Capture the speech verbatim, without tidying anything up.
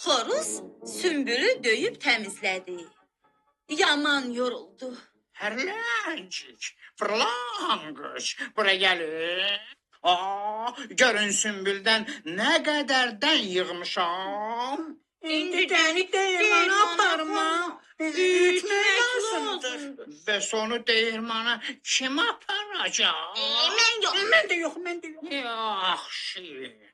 Xoruz sümbülü döyüb təmizlədi. Yaman yoruldu. Hərləncik, fırlanqıç, bura gəlin. Aa, görün sümbüldən nə qədər dən yığmışam. İndi dəni dəyirmana aparma. Ütmək lazımdır. Və sonu dəyirmana kim aparacaq? Mən yox. Mən də yox, mən də yox. Yaxşı.